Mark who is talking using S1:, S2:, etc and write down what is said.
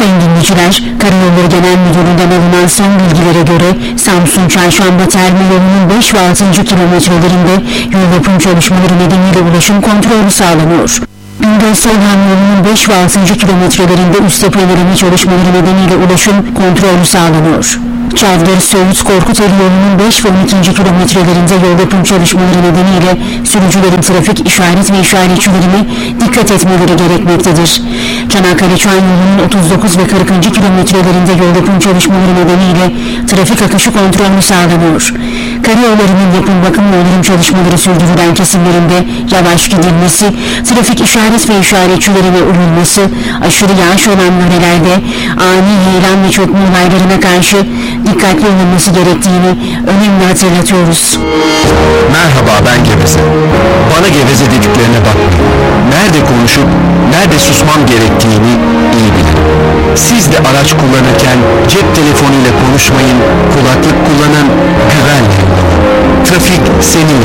S1: Sayın dinleyiciler, Karayolları Genel Müdürlüğü'nden alınan son bilgilere göre Samsun Çarşamba Terme yolunun 5 ve 6. kilometrelerinde yol yapım çalışmaları nedeniyle ulaşım kontrolü sağlanıyor. Güngör-Solhan yolunun 5 ve 6. kilometrelerinde üst yapılarına çalışmaları nedeniyle ulaşım kontrolü sağlanıyor. Çavdar-Söğüt-Korkuteli yolunun 5 ve 12. kilometrelerinde yol yapım çalışmaları nedeniyle sürücülerin trafik işaret ve işaretçilerine dikkat etmeleri gerekmektedir. Çanakkale-Çay yolunun 39 ve 40. kilometrelerinde yol yapım çalışmaları nedeniyle trafik akışı kontrolü sağlanıyor. Karayollarının yapım bakım ve onarım çalışmaları sürdürülen kesimlerinde yavaş gidilmesi, trafik işaret ve işaretçilerine uyulması, aşırı yağış olan bölgelerde ani heyelan ve çökme olaylarına karşı dikkatli olunması gerektiğini önemli hatırlatıyoruz.
S2: Merhaba, ben Geveze. Bana geveze dediklerine bakmayın. Nerede konuşup nerede susmam gerektiğini iyi bilirim. Siz de araç kullanırken cep telefonuyla konuşmayın, kulaklık kullanın, güvenle kullanın. Trafik senin